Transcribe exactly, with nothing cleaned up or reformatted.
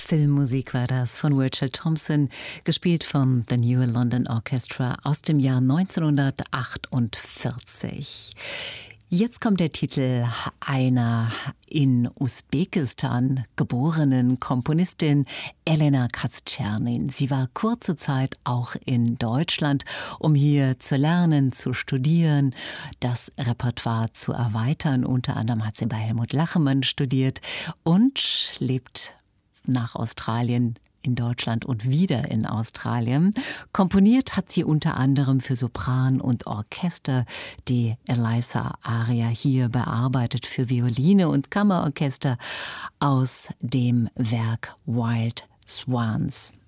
Filmmusik war das von Rachel Thompson, gespielt von The New London Orchestra aus dem Jahr neunzehnhundertachtundvierzig. Jetzt kommt der Titel einer in Usbekistan geborenen Komponistin, Elena Kazchernin. Sie war kurze Zeit auch in Deutschland, um hier zu lernen, zu studieren, das Repertoire zu erweitern. Unter anderem hat sie bei Helmut Lachemann studiert und lebt nach Australien, in Deutschland und wieder in Australien. Komponiert hat sie unter anderem für Sopran und Orchester die Eliza-Aria, hier bearbeitet für Violine und Kammerorchester aus dem Werk Wild Swans.